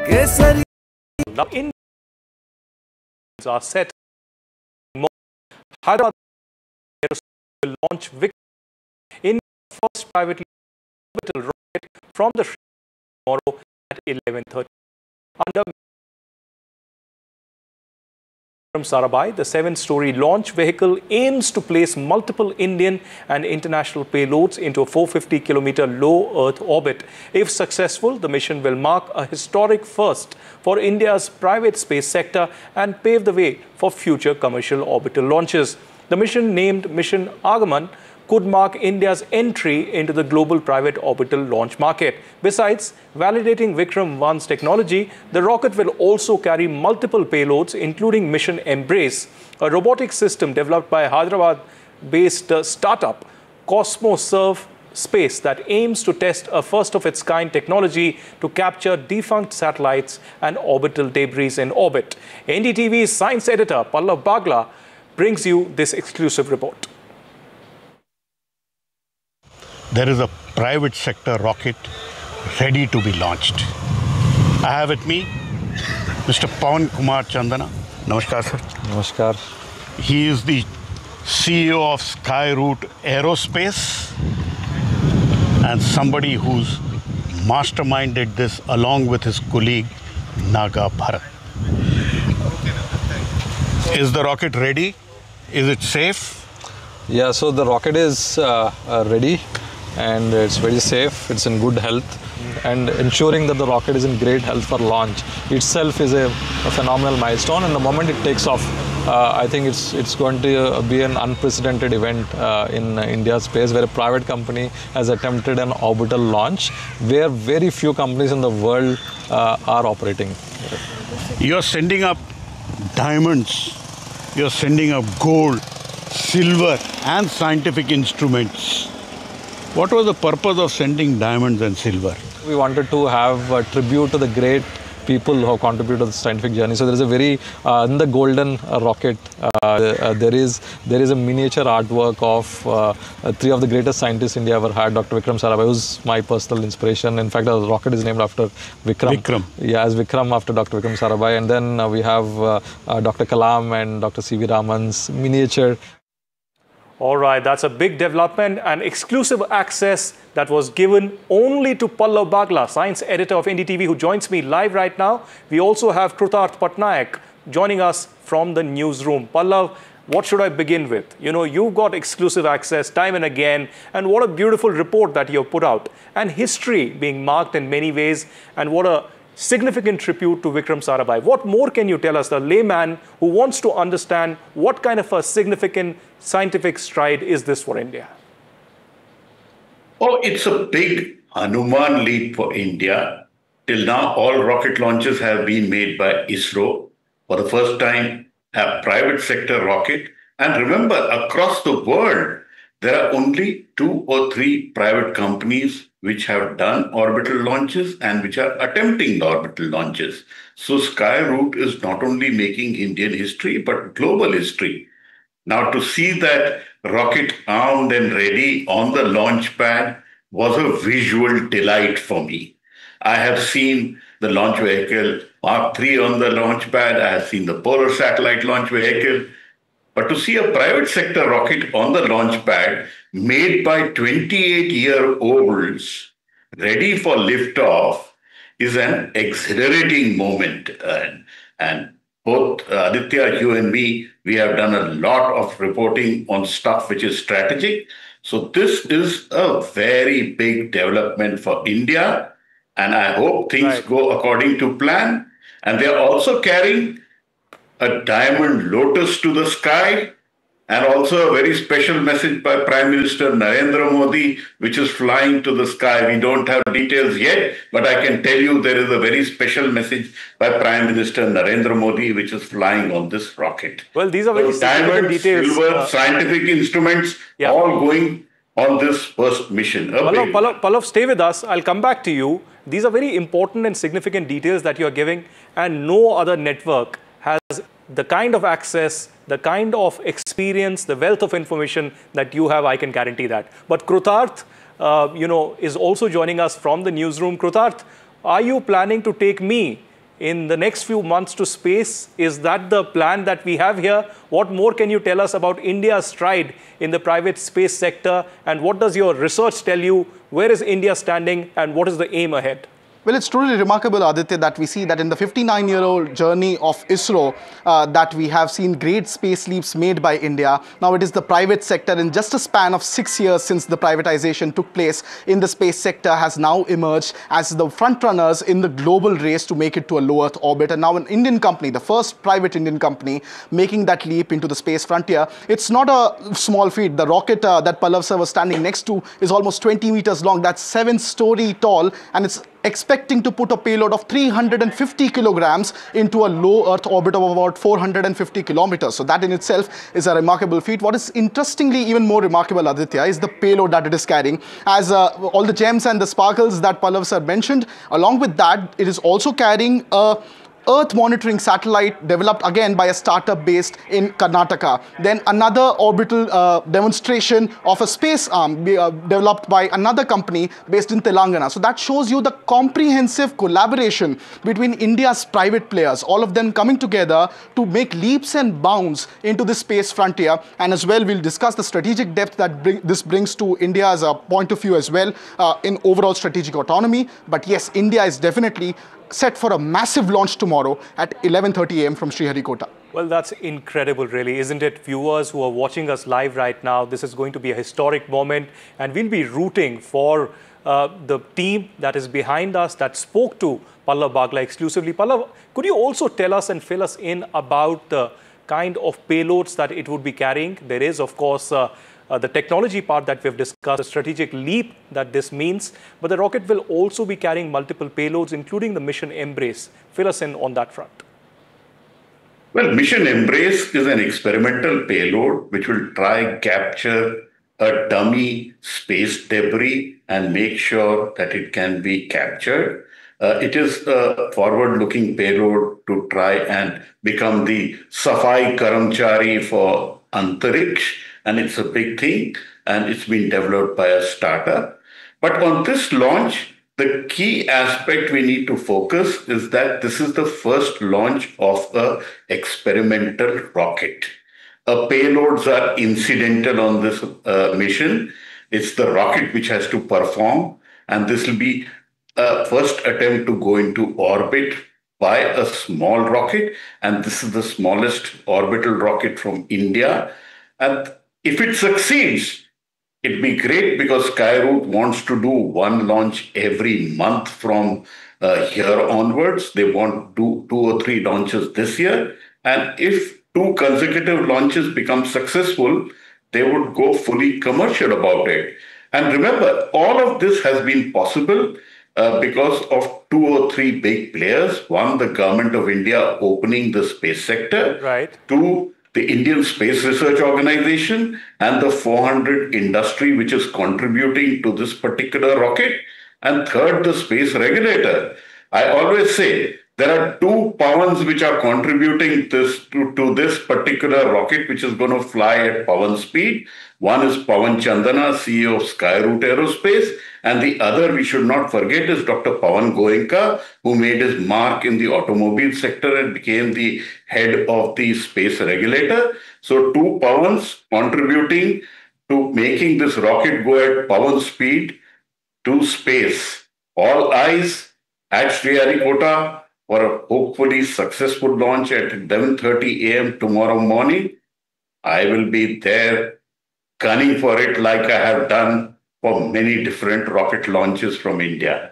Kesari Now, Indians are set. Hyderabad will launch Vikram, India's first privately orbital rocket from the tomorrow at 11:30. Under Vikram Sarabhai, the 7-story launch vehicle aims to place multiple Indian and international payloads into a 450-kilometer low Earth orbit. If successful, the mission will mark a historic first for India's private space sector and pave the way for future commercial orbital launches. The mission, named Mission Agaman, could mark India's entry into the global private orbital launch market. Besides validating Vikram 1's technology, the rocket will also carry multiple payloads, including Mission Embrace, a robotic system developed by Hyderabad-based startup Cosmoserve Space that aims to test a first-of-its-kind technology to capture defunct satellites and orbital debris in orbit. NDTV's science editor Pallav Bagla brings you this exclusive report. There is a private sector rocket ready to be launched. I have with me Mr. Pawan Kumar Chandana. Namaskar, sir. Namaskar. He is the CEO of Skyroot Aerospace and somebody who's masterminded this along with his colleague Naga Bharat. Is the rocket ready? Is it safe? Yeah, so the rocket is ready and it's very safe, it's in good health, and ensuring that the rocket is in great health for launch itself is a phenomenal milestone. And the moment it takes off, I think it's going to be an unprecedented event in India's space, where a private company has attempted an orbital launch where very few companies in the world are operating. You're sending up diamonds, you're sending up gold, silver and scientific instruments. What was the purpose of sending diamonds and silver? We wanted to have a tribute to the great people who have contributed to the scientific journey. So there is a very, in the golden rocket, there is a miniature artwork of 3 of the greatest scientists India ever had. Dr. Vikram Sarabhai, who's my personal inspiration. In fact, the rocket is named after Vikram. Vikram. Yeah, as Vikram after Dr. Vikram Sarabhai. And then we have Dr. Kalam and Dr. C.V. Raman's miniature. All right, that's a big development and exclusive access that was given only to Pallav Bagla, science editor of NDTV, who joins me live right now. We also have Krutarth Patnaik joining us from the newsroom. Pallav, what should I begin with? You know, you've got exclusive access time and again, and what a beautiful report that you've put out. And history being marked in many ways, and what a significant tribute to Vikram Sarabhai. What more can you tell us, the layman who wants to understand what kind of a significant scientific stride is this for India? Oh, it's a big Hanuman leap for India. Till now, all rocket launches have been made by ISRO. For the first time, a private sector rocket. And remember, across the world, there are only 2 or 3 private companies which have done orbital launches and which are attempting the orbital launches. So Skyroot is not only making Indian history, but global history. Now, to see that rocket armed and ready on the launch pad was a visual delight for me. I have seen the launch vehicle Mark III on the launch pad. I have seen the Polar Satellite launch vehicle. But to see a private sector rocket on the launch pad made by 28-year-olds ready for liftoff is an exhilarating moment. And both Aditya, you and me, we have done a lot of reporting on stuff which is strategic. So this is a very big development for India. And I hope things go according to plan. And they are also carrying a diamond lotus to the sky, and also a very special message by Prime Minister Narendra Modi, which is flying to the sky. We don't have details yet, but I can tell you there is a very special message by Prime Minister Narendra Modi, which is flying on this rocket. Well, these are very significant details. Silver, scientific instruments, all going on this first mission. Pallav, stay with us. I'll come back to you. These are very important and significant details that you're giving, and no other network has the kind of access, the kind of experience, the wealth of information that you have. I can guarantee that. But Krutarth, is also joining us from the newsroom. Krutarth, are you planning to take me in the next few months to space. Is that the plan that we have here? What more can you tell us about India's stride in the private space sector? And what does your research tell you? Where is India standing and what is the aim ahead? Well, it's truly remarkable, Aditya, that we see that in the 59-year-old journey of ISRO, that we have seen great space leaps made by India. Now it is the private sector, in just a span of 6 years since the privatization took place in the space sector, has now emerged as the front runners in the global race to make it to a low Earth orbit. And now an Indian company, the first private Indian company, making that leap into the space frontier. It's not a small feat. The rocket that Pallav sir was standing next to is almost 20 meters long. That's 7-story tall, and it's expecting to put a payload of 350 kilograms into a low Earth orbit of about 450 kilometers. So that in itself is a remarkable feat. What is interestingly even more remarkable, Aditya, is the payload that it is carrying. As all the gems and the sparkles that Pallav sir mentioned, along with that, it is also carrying a Earth monitoring satellite developed again by a startup based in Karnataka. Then another orbital demonstration of a space arm developed by another company based in Telangana. So that shows you the comprehensive collaboration between India's private players, all of them coming together to make leaps and bounds into the space frontier. And as well, we'll discuss the strategic depth that this brings to India as a point of view as well in overall strategic autonomy. But yes, India is definitely set for a massive launch tomorrow at 11:30 a.m. from Sriharikota. Well, that's incredible, really, isn't it? Viewers who are watching us live right now, this is going to be a historic moment, and we'll be rooting for the team that is behind us, that spoke to Pallav Bagla exclusively. Pallav, could you also tell us and fill us in about the kind of payloads that it would be carrying? There is, of course, the technology part that we've discussed, the strategic leap that this means, but the rocket will also be carrying multiple payloads, including the Mission Embrace. Fill us in on that front. Well, Mission Embrace is an experimental payload which will try capture a dummy space debris and make sure that it can be captured. It is a forward-looking payload to try and become the Safai Karamchari for Antariksh. And it's a big thing, and it's been developed by a startup. But on this launch, the key aspect we need to focus is that this is the first launch of an experimental rocket. Payloads are incidental on this mission. It's the rocket which has to perform, and this will be a first attempt to go into orbit by a small rocket, and this is the smallest orbital rocket from India. And if it succeeds, it'd be great because Skyroot wants to do one launch every month from here onwards. They want to do 2 or 3 launches this year. And if 2 consecutive launches become successful, they would go fully commercial about it. And remember, all of this has been possible because of 2 or 3 big players. One, the government of India opening the space sector. Right. 2, the Indian Space Research Organization and the 400 industry which is contributing to this particular rocket. And 3rd, the space regulator. I always say there are 2 Pawans which are contributing to this particular rocket which is going to fly at Pawan speed. One is Pawan Chandana, CEO of Skyroot Aerospace, and the other we should not forget is Dr. Pawan Goenka, who made his mark in the automobile sector and became the head of the space regulator. So 2 Pawans contributing to making this rocket go at Pawan speed to space. All eyes at Sriharikota for a hopefully successful launch at 11:30 a.m. tomorrow morning. I will be there gunning for it like I have done for many different rocket launches from India.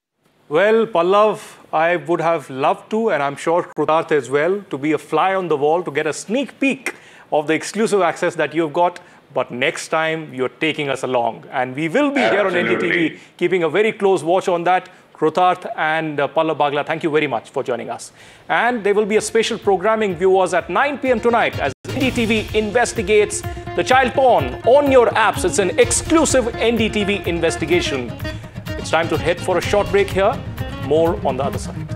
Well, Pallav, I would have loved to, and I'm sure Krutarth as well, to be a fly on the wall to get a sneak peek of the exclusive access that you've got. But next time, you're taking us along. And we will be here on NDTV, keeping a very close watch on that. Krutarth and Pallav Bagla, thank you very much for joining us. And there will be a special programming, viewers, at 9 p.m. tonight as NDTV investigates the child porn on your apps. It's an exclusive NDTV investigation. It's time to head for a short break here. More on the other side.